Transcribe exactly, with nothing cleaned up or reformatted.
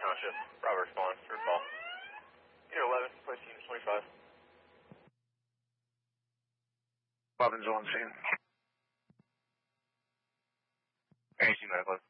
Township. Bravo response, third call. Unit eleven, place unit twenty-five. eleven's on scene. eighteen, nine eleven.